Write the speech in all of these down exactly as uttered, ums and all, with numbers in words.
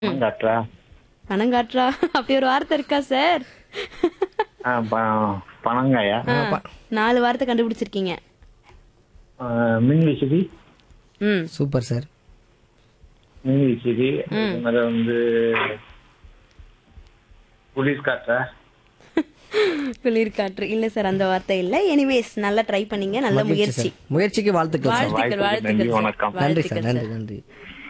பணங்காற்றா? பணங்காற்றா? அப்படி ஒரு வார்த்தை இருக்கா சார்? ஆ, ப- பனங்காயா? ஆ, நாலு வார்த்தை கண்டுபிடிச்சிருக்கீங்க. ஆ, மின்விசிறி. ம் சூப்பர் சார். மின்விசிறி. அது வந்து போலீஸ் காற்றா? குளிர்காற்று இல்ல சார், அந்த வார்த்தை இல்ல. எனிவேஸ் நல்லா ட்ரை பண்ணீங்க, நல்ல மகிழ்ச்சி முயற்சி. சார். முயற்சிக்கு வாழ்த்துக்கள் சார். வாழ்த்துக்கள் வாய்ப்புக்கு வாழ்த்துக்கள் நன்றி, சார். வணக்கம். நன்றி வாழ்த்துக்கள் சார். சார். நன்றி நன்றி.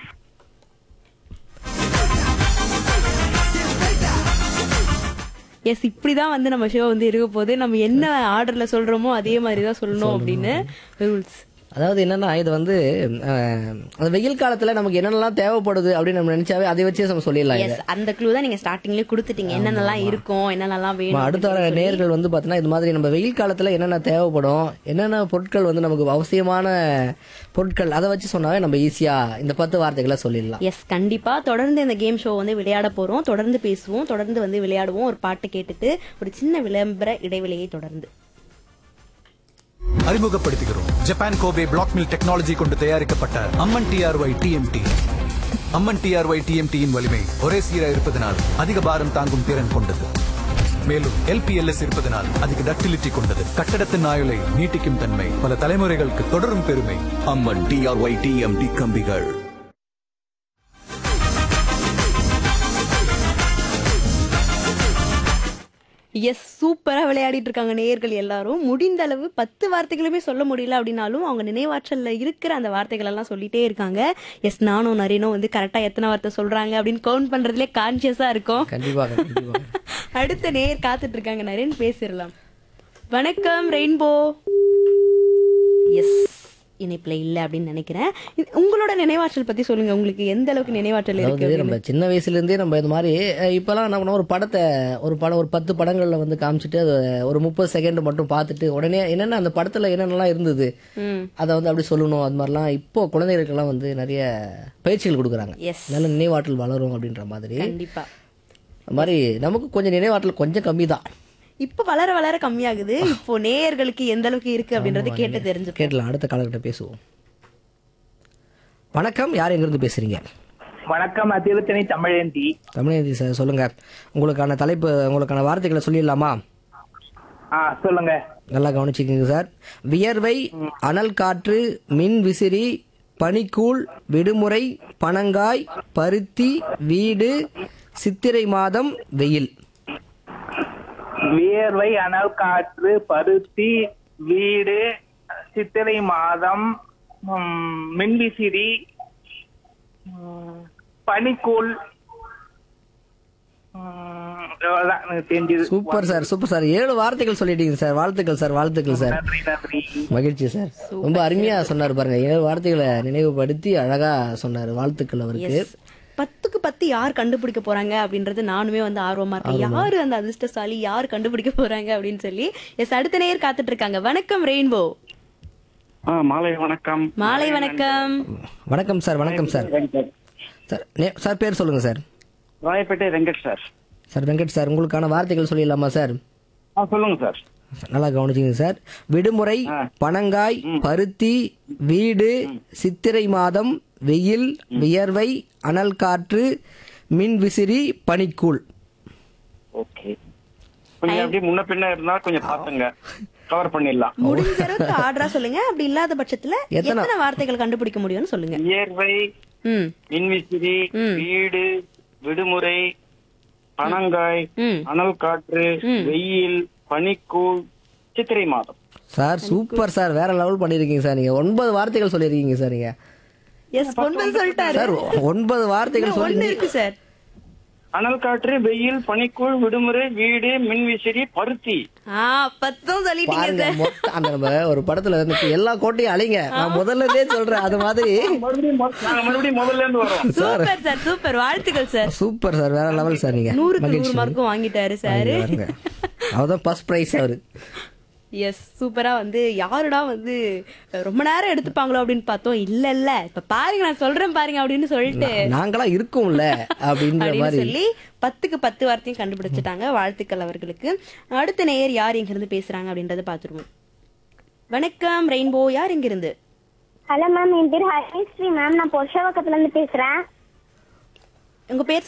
எஸ், இப்படிதான் வந்து நம்ம ஷோ வந்து இருக்க போது. நம்ம என்ன ஆர்டர்ல சொல்றோமோ அதே மாதிரி தான் சொல்லணும் அப்படின்னு ரூல்ஸ். அதாவது என்னன்னா இது வந்து அஹ், அந்த வெயில் காலத்துல நமக்கு என்னென்னலாம் தேவைப்படுது அப்படின்னு நம்ம நினைச்சாவே அதை வச்சே நம்ம சொல்லிடலாம் இதை. எஸ், அந்த க்ளூ தான் நீங்க ஸ்டார்டிங்லயே கொடுத்துட்டீங்க. என்னென்னலாம் இருக்கும், என்னென்னலாம் நம்ம வேணும். அடுத்த வர நேர்கள் வந்து பாத்தீங்கன்னா இது மாதிரி நம்ம வெயில் காலத்துல என்னென்ன தேவைப்படும், என்னென்ன பொருட்கள் வந்து நமக்கு அவசியமான பொருட்கள், அதை வச்சு சொன்னாவே நம்ம ஈஸியா இந்த பத்து வார்த்தைகளை சொல்லிடலாம். எஸ், கண்டிப்பா தொடர்ந்து இந்த கேம் ஷோ வந்து விளையாட போறோம். தொடர்ந்து பேசுவோம், தொடர்ந்து வந்து விளையாடுவோம். ஒரு பாட்டு கேட்டுட்டு ஒரு சின்ன விளம்பர இடைவெளியை தொடர்ந்து அறிமுகப்படுத்துகிறோம் Japan Kobe black mill technology கொண்டு தயாரிக்கப்பட்ட அம்மன் டிஆர்ஒய் டிஎம்டி. அம்மன் டிஆர்ஒய் டிஎம்டியின் வலிமை ஒரே சீரா இருப்பதனால் அதிக பாரம் தாங்கும் திறன் கொண்டது. மேலும் எல்பிஎல்எஸ் இருப்பதனால் அதிக டக்டிலிட்டி கொண்டது. கட்டடத்தின் ஆயுளை நீட்டிக்கும் தன்மை பல தலைமுறைகளுக்கு தொடரும் பெருமை. அம்மன் டிஆர்ஒய் டிஎம்டி கம்பிகள். எஸ், சூப்பரா விளையாடிட்டு இருக்காங்க நேயர்கள் எல்லாரும். முடிந்த அளவு பத்து வார்த்தைகளுமே சொல்ல முடியல அப்படின்னாலும் அவங்க நினைவாற்றல்ல இருக்கிற அந்த வார்த்தைகள் எல்லாம் சொல்லிட்டே இருக்காங்க. எஸ், நானும் நரேனும் வந்து கரெக்டா எத்தனை வார்த்தை சொல்றாங்க அப்படின்னு கவுண்ட் பண்றதுலே கான்சியஸா இருக்கும். கண்டிப்பாக கண்டிப்பாக. அடுத்த நேயர் காத்துட்டு இருக்காங்க, நரேன் பேசிடலாம். வணக்கம் ரெயின்போ. எஸ், இணைப்புல இல்ல அப்படின்னு நினைக்கிறேன். இது- உங்களோட நினைவாற்றல் பத்தி சொல்லுங்க. உங்களுக்கு எந்த அளவுக்கு நினைவாற்றல் இருக்கு அதாவது அப்படின்னு? நம்ம சின்ன வயசுல இருந்தே நம்ம இது மாதிரி அஹ், இப்பெல்லாம் என்ன பண்ணுவோம், ஒரு படத்தை ஒரு படம் ஒரு பத்து படங்கள்ல வந்து காமிச்சிட்டு அது ஒரு முப்பது செகண்ட் மட்டும் பார்த்துட்டு உடனே என்னென்ன அந்த படத்துல என்னென்னலாம் இருந்தது ம். அதை வந்து அப்படி சொல்லணும். அது மாதிரிலாம் இப்போ குழந்தைகளுக்கெல்லாம் வந்து நிறைய பயிற்சிகள் கொடுக்குறாங்க. எஸ், நல்ல நினைவாற்றல் வளரும் அப்படின்ற மாதிரி. கண்டிப்பா. அது மாதிரி நமக்கு கொஞ்சம் நினைவாற்றல் கொஞ்சம் கம்மி தான். இப்ப வளர வளர கம்மியாகுது. இப்போ நேயர்களுக்கு எந்த அளவுக்கு இருக்கு அப்படின்றது கேட்டு தெரிஞ்சு கேட்டலாம். அடுத்த காலகிட்ட பேசுவோம். வணக்கம், யார் எங்கிருந்து பேசுறீங்க? வணக்கம், அதிருத்தனை தமிழேந்தி. தமிழந்தி சார், சொல்லுங்க. உங்களுக்கான தலைப்பு, உங்களுக்கான வார்த்தைகளை சொல்லிடலாமா? ஆ, சொல்லுங்க. நல்லா கவனிச்சுக்கோங்க சார். வியர்வை, அனல் காற்று, மின் விசிறி, பனிக்கூழ், விடுமுறை, பனங்காய், பருத்தி, வீடு, சித்திரை மாதம், வெயில். வியர்வை, அனல் காற்று, பருத்தி, வீடு, சித்திரை மாதம், ம், மின்விசிறி, ம், பனிக்கூழ். ம், அவ்வளவுதான் எனக்கு தெரிஞ்சது. Super sir, super sir. ஏழு வார்த்தைகள் சொல்லிட்டீங்க சார். வாழ்த்துக்கள் சார், வாழ்த்துக்கள் சார். நன்றி நன்றி. மகிழ்ச்சி சார். ரொம்ப அருமையா சொன்னார் பாருங்க. ஏழு வார்த்தைகளை நினைவுபடுத்தி அழகா சொன்னார். வாழ்த்துக்கள் அவருக்கு. எஸ், பத்துக்கு பத்து யார் கண்டுபிடிக்க போறாங்க அப்படின்றது நானுமே வந்து ஆர்வமா இருக்கேன். யாரு அந்த அதிர்ஷ்டசாலி, யார் கண்டுபிடிக்க போறாங்க அப்படின்னு சொல்லி. எஸ், அடுத்த நேயர் காத்துட்டு இருக்காங்க. வணக்கம் ரெயின்போ. ஆ, மாலை வணக்கம். மாலை வணக்கம். வணக்கம் சார். வணக்கம் சார். சார் நே- சார் பேர் சொல்லுங்க sir. Royapettah Venkat sir. Sir Venkat sir, உங்களுக்கான வார்த்தைகள் சொல்லிடலாமா சார்? ஆ, சொல்லுங்க சார். நல்லா கவனிச்சுங்க சார். விடுமுறை, பனங்காய், பருத்தி, வீடு, சித்திரை மாதம், வெயில், வியர்வை, அனல் காற்று, மின் விசிறி, பனிக்கூழ். ஓகே, கொஞ்சம் அப்படியே முன்ன பின்ன இருந்தா கொஞ்சம் பாத்துங்க, கவர் பண்ணிடலாம். முடிஞ்ச அளவுக்கு ஆர்டரா சொல்லுங்க. அப்படி இல்லாத பட்சத்துல எத்தனை- எத்தனை வார்த்தைகள் கண்டுபிடிக்க முடியும்னு சொல்லுங்க. வியர்வை, ம் மின்விசிறி, வீடு, விடுமுறை, பனங்காய், ம் அனல் காற்று, வெயில், பனிக்கூழ், சித்திரை மாதம். சார் சூப்பர் சார், வேற லெவல் பண்ணிருக்கீங்க சார். நீங்க ஒன்பது வார்த்தைகள் சொல்லிருக்கீங்க சார். நீங்க எஸ், ஒன்பது சொல்லிட்டாரு. சார் ஒன்பது வார்த்தைகள் இன்னும் ஒண்ணு சொல்லி இருக்கு சார். அனல் காற்று, வெயில், பனிக்கூழ், விடுமுறை, வீடு, மின்விசிறி, பருத்தி. ஆ, பத்தும் சொல்லிட்டீங்க பாருங்க. சார். மொத்த அந்த நம்ம ஒரு படத்துல இருந்து எல்லா கோட்டையும் அழிங்க, நான் முதல்ல இருந்தே சொல்றேன். அது மாதிரி மறுபடியும் மொ- நாங்க மறுபடியும் முதல்ல இருந்து வரோம். Super sir, super. வாழ்த்துக்கள் சார். சூப்பர் சார், வேற லெவல் சார். நீங்க நூறுக்கு நூறு மகிழ்ச்சி. மார்க்கும் வாங்கிட்டாரு சார். பாருங்க. அவர்தான் ஃபர்ஸ்ட் பிரைஸ் அவரு. எஸ், சூப்பரா வந்து யாருடா வந்து ரொம்ப நேரம் எடுத்துப்பாங்களோ அப்படின்னு பார்த்தோம். இல்ல இல்ல, இப்ப பாருங்க நான் சொல்றேன் பாருங்க அப்படின்னு சொல்லிட்டு நாங்களா இருக்கோம்ல அப்படின்ற அப்படின்னு மாதிரி சொல்லி பத்துக்கு பத்து வார்த்தையும் கண்டுபிடிச்சிட்டாங்க. வாழ்த்துக்கள் அவர்களுக்கு. அடுத்த நேயர் யார் எங்க இருந்து பேசுறாங்க அப்படின்றத பாத்துருவோம். வணக்கம் ரெயின்போ, யார் எங்க இருந்து? ஹலோ மேம், என் பேர் ஹரிஸ்ரீ மேம். நான் பொருஷாவக்கத்துல இருந்து பேசுறேன். உங்க பேர்